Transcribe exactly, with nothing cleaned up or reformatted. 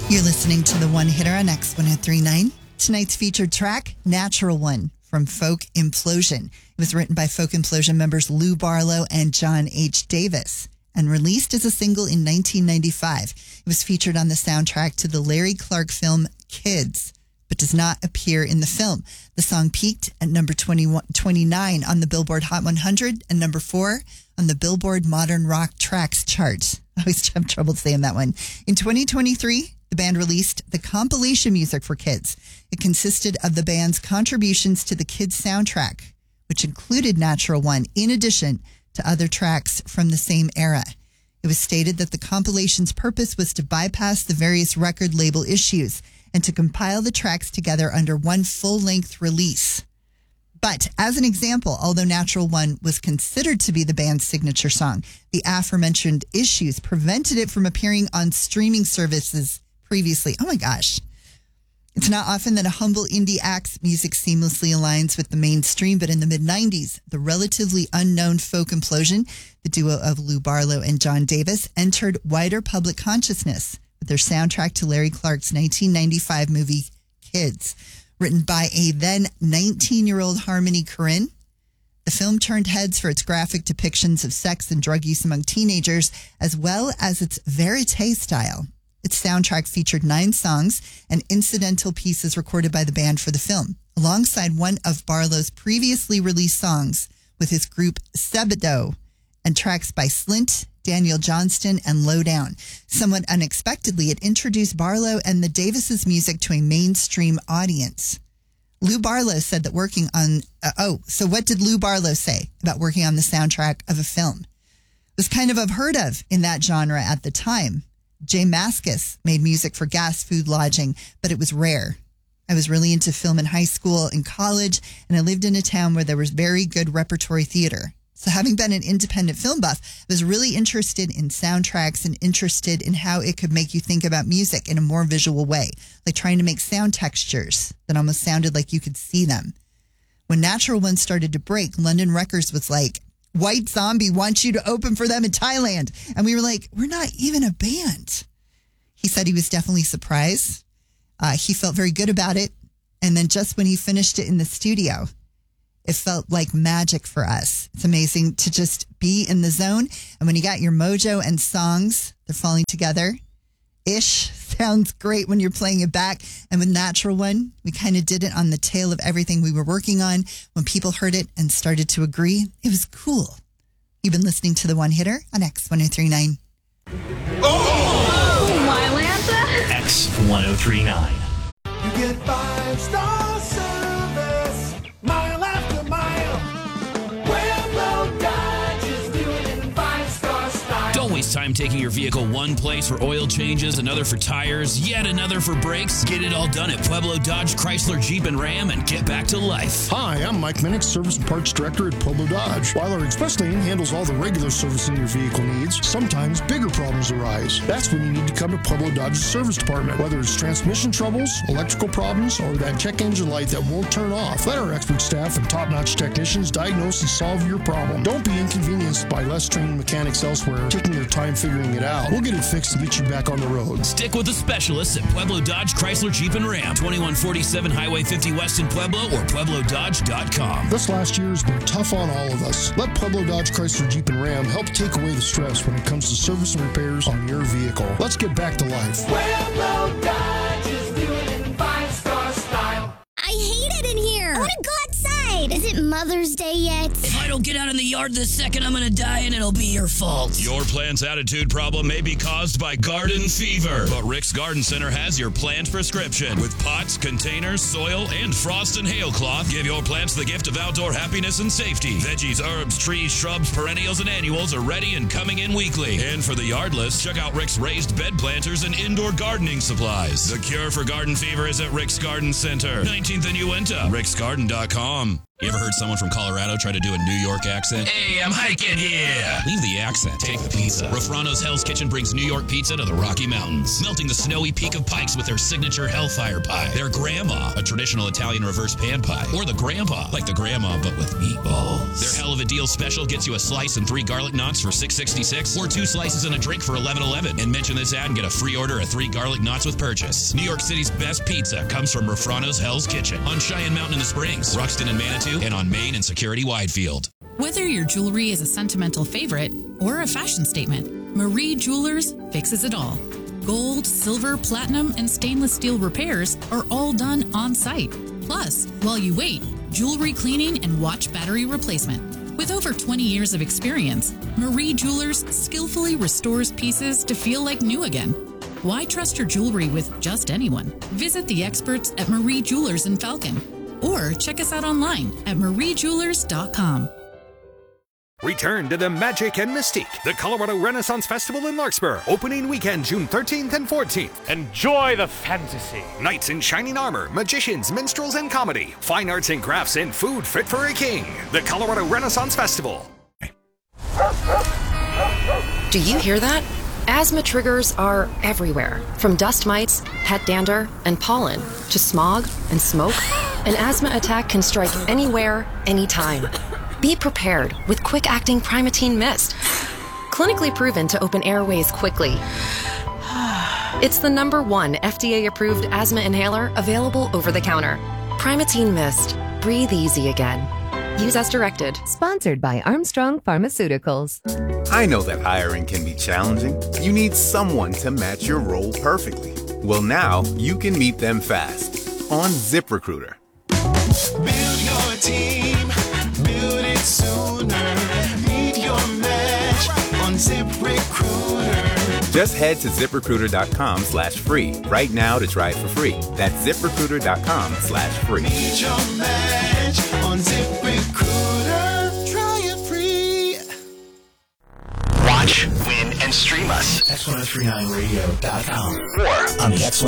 You're listening to the One Hitter on X one oh three point nine. Tonight's featured track, Natural One from Folk Implosion. It was written by Folk Implosion members Lou Barlow and John H. Davis and released as a single in nineteen ninety-five. It was featured on the soundtrack to the Larry Clark film Kids, but does not appear in the film. The song peaked at number twenty-one, twenty-nine on the Billboard Hot one hundred and number four on the Billboard Modern Rock Tracks chart. I always have trouble saying that one. In twenty twenty-three, the band released the compilation music for Kids. It consisted of the band's contributions to the Kids soundtrack, which included Natural One, in addition to other tracks from the same era. It was stated that the compilation's purpose was to bypass the various record label issues and to compile the tracks together under one full-length release. But as an example, although Natural One was considered to be the band's signature song, the aforementioned issues prevented it from appearing on streaming services previously. Oh my gosh. It's not often that a humble indie act's music seamlessly aligns with the mainstream, but in the mid-nineties, the relatively unknown Folk Implosion, the duo of Lou Barlow and John Davis, entered wider public consciousness with their soundtrack to Larry Clark's nineteen ninety-five movie Kids, written by a then nineteen-year-old Harmony Korine. The film turned heads for its graphic depictions of sex and drug use among teenagers, as well as its verite style. Its soundtrack featured nine songs and incidental pieces recorded by the band for the film, alongside one of Barlow's previously released songs with his group Sebadoh, and tracks by Slint, Daniel Johnston, and Lowdown. Somewhat unexpectedly, it introduced Barlow and the Davises' music to a mainstream audience. Lou Barlow said that working on... Uh, oh, so what did Lou Barlow say about working on the soundtrack of a film? It was kind of unheard of in that genre at the time. Jay Mascis made music for Gas Food Lodging, but it was rare. I was really into film in high school and college, and I lived in a town where there was very good repertory theater. So having been an independent film buff, I was really interested in soundtracks and interested in how it could make you think about music in a more visual way, like trying to make sound textures that almost sounded like you could see them. When Natural One started to break, London Records was like, White Zombie wants you to open for them in Thailand. And we were like, we're not even a band. He said he was definitely surprised. Uh, he felt very good about it. And then just when he finished it in the studio, it felt like magic for us. It's amazing to just be in the zone. And when you got your mojo and songs, they're falling together. Ish sounds great when you're playing it back. And with Natural One, we kind of did it on the tail of everything we were working on. When people heard it and started to agree, it was cool. You've been listening to The One Hitter on X one oh three point nine. Oh, my Lanta. X one oh three point nine. You get five star service, mile after mile. Pueblo Dodge is doing it in five star style. Don't waste time taking your vehicle one place for oil changes, another for tires, yet another for brakes. Get it all done at Pueblo Dodge, Chrysler, Jeep, and Ram and get back to life. Hi, I'm Mike Minnick, Service and Parts Director at Pueblo Dodge. While our express lane handles all the regular servicing your vehicle needs, sometimes bigger problems arise. That's when you need to come to Pueblo Dodge's service department. Whether it's transmission troubles, electrical problems, or that check engine light that won't turn off, let our expert staff and top-notch technicians diagnose and solve your problem. Don't be inconvenienced by less trained mechanics elsewhere taking their time figuring it out. We'll get it fixed and get you back on the road. Stick with the specialists at Pueblo Dodge, Chrysler, Jeep, and Ram. twenty-one forty-seven Highway fifty West in Pueblo or pueblo dodge dot com. This last year has been tough on all of us. Let Pueblo Dodge, Chrysler, Jeep, and Ram help take away the stress when it comes to service and repairs on your vehicle. Let's get back to life. Pueblo Dodge is doing it in five star style. I hate it in here. I want to go outside. Is it Mother's Day yet? If I don't get out in the yard this second, I'm gonna die and it'll be your fault. Your plant's attitude problem may be caused by garden fever, but Rick's Garden Center has your plant prescription. With pots, containers, soil, and frost and hail cloth, give your plants the gift of outdoor happiness and safety. Veggies, herbs, trees, shrubs, perennials, and annuals are ready and coming in weekly. And for the yardless, check out Rick's raised bed planters and indoor gardening supplies. The cure for garden fever is at Rick's Garden Center, nineteenth and Uinta, ricks garden dot com. You ever heard someone from Colorado try to do a New York accent? Hey, I'm hiking here. Leave the accent. Take the pizza. Rafrano's Hell's Kitchen brings New York pizza to the Rocky Mountains, melting the snowy peak of Pikes with their signature Hellfire pie. Their Grandma, a traditional Italian reverse pan pie. Or the Grandpa, like the Grandma but with meatballs. Their Hell of a Deal special gets you a slice and three garlic knots for six sixty-six, or two slices and a drink for eleven eleven. And mention this ad and get a free order of three garlic knots with purchase. New York City's best pizza comes from Rafrano's Hell's Kitchen on Cheyenne Mountain in the Springs, Ruxton and Manitou, and on Main and Security Widefield. Whether your jewelry is a sentimental favorite or a fashion statement, Marie Jewelers fixes it all. Gold, silver, platinum, and stainless steel repairs are all done on site. Plus, while you wait, jewelry cleaning and watch battery replacement. With over twenty years of experience, Marie Jewelers skillfully restores pieces to feel like new again. Why trust your jewelry with just anyone? Visit the experts at Marie Jewelers in Falcon, or check us out online at marie jewelers dot com. Return to the magic and mystique. The Colorado Renaissance Festival in Larkspur, opening weekend June thirteenth and fourteenth. Enjoy the fantasy. Knights in shining armor, magicians, minstrels, and comedy. Fine arts and crafts and food fit for a king. The Colorado Renaissance Festival. Do you hear that? Asthma triggers are everywhere, from dust mites, pet dander, and pollen, to smog and smoke. An asthma attack can strike anywhere, anytime. Be prepared with quick-acting Primatene Mist. Clinically proven to open airways quickly. It's the number one F D A-approved asthma inhaler available over the counter. Primatene Mist. Breathe easy again. Use as directed. Sponsored by Armstrong Pharmaceuticals. I know that hiring can be challenging. You need someone to match your role perfectly. Well, now you can meet them fast on ZipRecruiter. Build your team, build it sooner. Meet your match on ZipRecruiter. Just head to ZipRecruiter.com slash free right now to try it for free. That's ZipRecruiter.com slash free. Meet your match on ZipRecruiter. Try it free. Watch, win, and stream us. X ten thirty-nine radio dot com or on the X